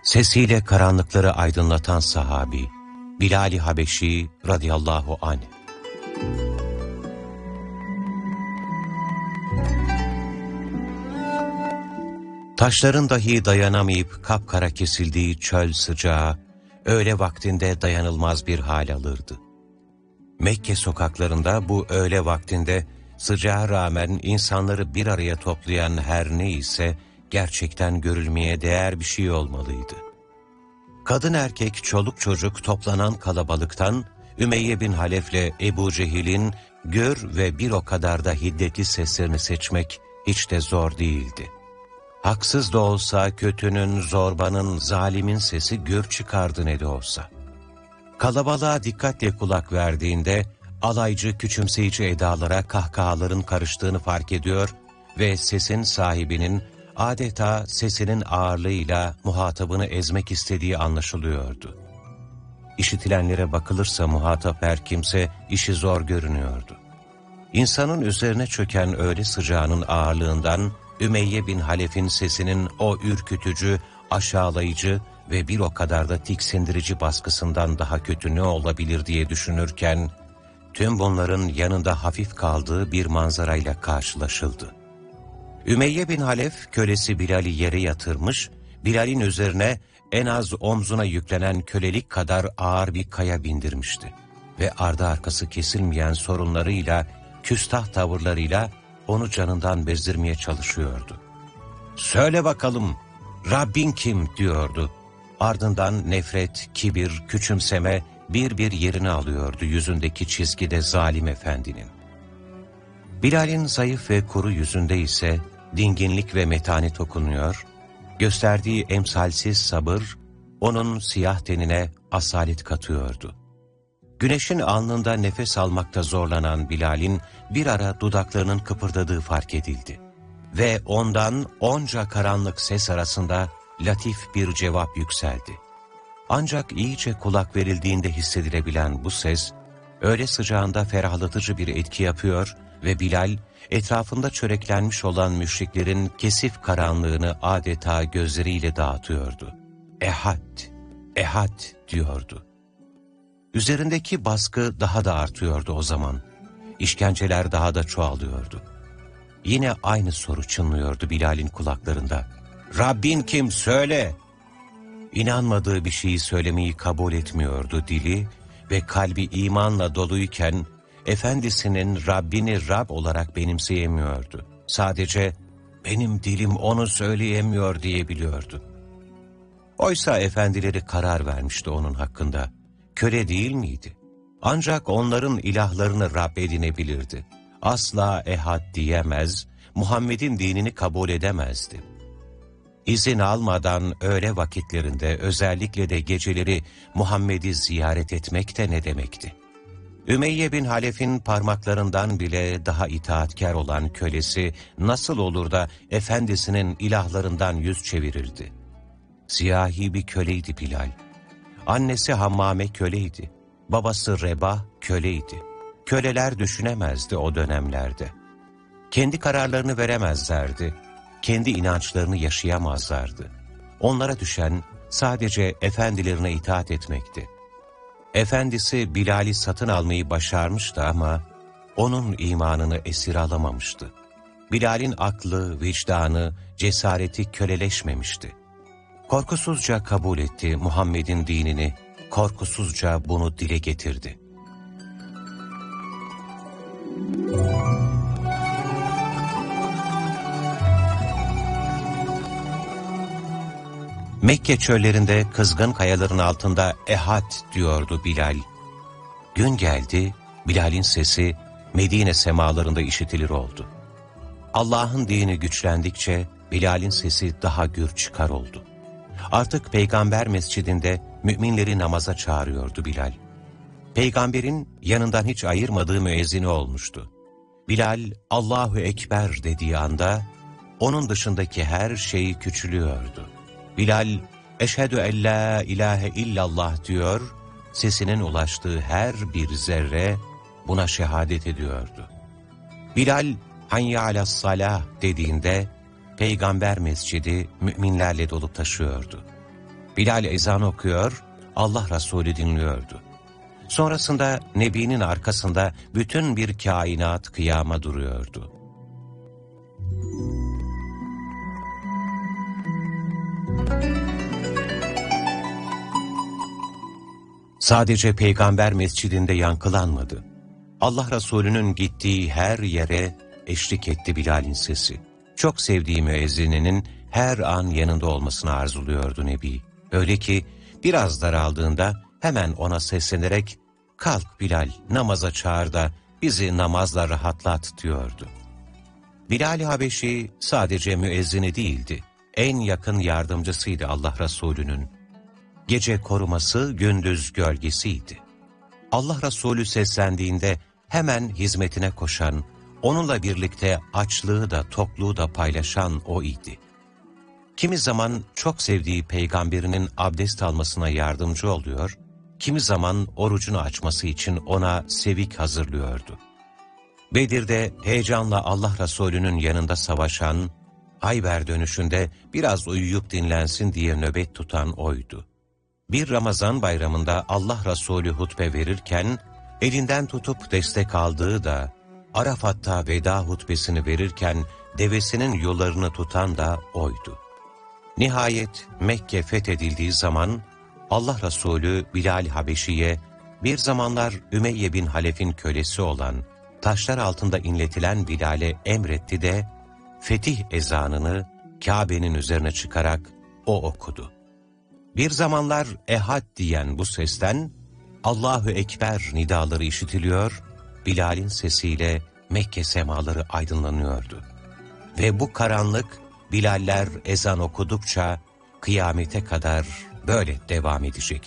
Sesiyle karanlıkları aydınlatan sahabi, Bilal-i Habeşi radıyallahu anh. Taşların dahi dayanamayıp kapkara kesildiği çöl sıcağı, öğle vaktinde dayanılmaz bir hal alırdı. Mekke sokaklarında bu öğle vaktinde sıcağa rağmen insanları bir araya toplayan her ne ise gerçekten görülmeye değer bir şey olmalıydı. Kadın erkek çoluk çocuk toplanan kalabalıktan Ümeyye bin Halef'le Ebu Cehil'in gür ve bir o kadar da hiddetli seslerini seçmek hiç de zor değildi. Haksız da olsa kötünün, zorbanın, zalimin sesi gür çıkardı ne de olsa. Kalabalığa dikkatle kulak verdiğinde alaycı, küçümseyici edalara kahkahaların karıştığını fark ediyor ve sesin sahibinin adeta sesinin ağırlığıyla muhatabını ezmek istediği anlaşılıyordu. İşitilenlere bakılırsa muhatap her kimse işi zor görünüyordu. İnsanın üzerine çöken öğle sıcağının ağırlığından Ümeyye bin Halef'in sesinin o ürkütücü, aşağılayıcı ve bir o kadar da tiksindirici baskısından daha kötü ne olabilir diye düşünürken, tüm bunların yanında hafif kaldığı bir manzarayla karşılaşıldı. Ümeyye bin Halef kölesi Bilal'i yere yatırmış, Bilal'in üzerine en az omzuna yüklenen kölelik kadar ağır bir kaya bindirmişti. Ve ardı arkası kesilmeyen sorunlarıyla, küstah tavırlarıyla onu canından bezdirmeye çalışıyordu. "Söyle bakalım, Rabbin kim?" diyordu. Ardından nefret, kibir, küçümseme bir bir yerini alıyordu yüzündeki çizgide zalim efendinin. Bilal'in zayıf ve kuru yüzünde ise dinginlik ve metanet okunuyor, gösterdiği emsalsiz sabır onun siyah tenine asalet katıyordu. Güneşin alnında nefes almakta zorlanan Bilal'in bir ara dudaklarının kıpırdadığı fark edildi. Ve ondan onca karanlık ses arasında latif bir cevap yükseldi. Ancak iyice kulak verildiğinde hissedilebilen bu ses, öğle sıcağında ferahlatıcı bir etki yapıyor ve Bilal, etrafında çöreklenmiş olan müşriklerin kesif karanlığını adeta gözleriyle dağıtıyordu. "Ehad, ehad" diyordu. Üzerindeki baskı daha da artıyordu o zaman. İşkenceler daha da çoğalıyordu. Yine aynı soru çınlıyordu Bilal'in kulaklarında. "Rabbin kim? Söyle!" İnanmadığı bir şeyi söylemeyi kabul etmiyordu dili ve kalbi imanla doluyken efendisinin Rabbini Rab olarak benimseyemiyordu. Sadece "benim dilim onu söyleyemiyor" diyebiliyordu. Oysa efendileri karar vermişti onun hakkında. Köle değil miydi? Ancak onların ilahlarını Rab edinebilirdi. Asla ehad diyemez, Muhammed'in dinini kabul edemezdi. İzin almadan öğle vakitlerinde özellikle de geceleri Muhammed'i ziyaret etmek de ne demekti? Ümeyye bin Halef'in parmaklarından bile daha itaatkar olan kölesi nasıl olur da efendisinin ilahlarından yüz çevirirdi? Siyahi bir köleydi Bilal. Annesi Hammame köleydi. Babası Rebah köleydi. Köleler düşünemezdi o dönemlerde. Kendi kararlarını veremezlerdi. Kendi inançlarını yaşayamazlardı. Onlara düşen sadece efendilerine itaat etmekti. Efendisi Bilal'i satın almayı başarmıştı ama onun imanını esir alamamıştı. Bilal'in aklı, vicdanı, cesareti köleleşmemişti. Korkusuzca kabul etti Muhammed'in dinini, korkusuzca bunu dile getirdi. Mekke çöllerinde kızgın kayaların altında ehad diyordu Bilal. Gün geldi, Bilal'in sesi Medine semalarında işitilir oldu. Allah'ın dini güçlendikçe Bilal'in sesi daha gür çıkar oldu. Artık Peygamber mescidinde müminleri namaza çağırıyordu Bilal. Peygamberin yanından hiç ayırmadığı müezzini olmuştu. Bilal, Allahu Ekber dediği anda onun dışındaki her şey küçülüyordu. Bilal, eşhedü en la ilahe illallah diyor, sesinin ulaştığı her bir zerre buna şehadet ediyordu. Bilal, hayye alassalah dediğinde Peygamber mescidi müminlerle dolup taşıyordu. Bilal ezan okuyor, Allah Resulü dinliyordu. Sonrasında Nebi'nin arkasında bütün bir kainat kıyama duruyordu. Sadece Peygamber mescidinde yankılanmadı. Allah Resulü'nün gittiği her yere eşlik etti Bilal'in sesi. Çok sevdiği müezzininin her an yanında olmasını arzuluyordu Nebi. Öyle ki biraz daraldığında hemen ona seslenerek "Kalk Bilal, namaza çağır da bizi namazla rahatlat" diyordu. Bilal-i Habeşi sadece müezzini değildi, en yakın yardımcısıydı Allah Resulü'nün. Gece koruması, gündüz gölgesiydi. Allah Resulü seslendiğinde hemen hizmetine koşan, onunla birlikte açlığı da tokluğu da paylaşan o idi. Kimi zaman çok sevdiği peygamberinin abdest almasına yardımcı oluyor, kimi zaman orucunu açması için ona sevik hazırlıyordu. Bedir'de heyecanla Allah Resulü'nün yanında savaşan, Hayber dönüşünde biraz uyuyup dinlensin diye nöbet tutan oydu. Bir Ramazan bayramında Allah Resulü hutbe verirken, elinden tutup destek aldığı da, Arafat'ta veda hutbesini verirken devesinin yollarını tutan da oydu. Nihayet Mekke fethedildiği zaman, Allah Resulü Bilal Habeşi'ye bir zamanlar Ümeyye bin Halef'in kölesi olan, taşlar altında inletilen Bilal'e emretti de, fetih ezanını Kabe'nin üzerine çıkarak o okudu. Bir zamanlar ehad diyen bu sesten, Allahu Ekber nidaları işitiliyor, Bilal'in sesiyle Mekke semaları aydınlanıyordu. Ve bu karanlık, Bilaller ezan okudukça kıyamete kadar böyle devam edecekti.